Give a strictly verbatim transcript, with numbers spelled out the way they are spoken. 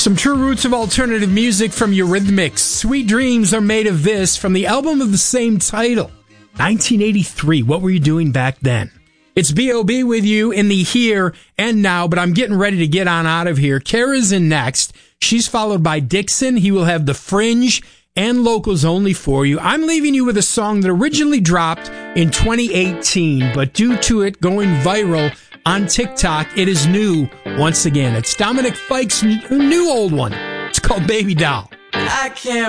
Some true roots of alternative music from Eurythmics. Sweet Dreams Are Made of This from the album of the same title. nineteen eighty-three. What were you doing back then? It's B O B with you in the here and now, but I'm getting ready to get on out of here. Kara's in next. She's followed by Dixon. He will have The Fringe and Locals Only for you. I'm leaving you with a song that originally dropped in twenty eighteen, but due to it going viral on TikTok, it is new once again. It's Dominic Fike's new old one. It's called Baby Doll. I can't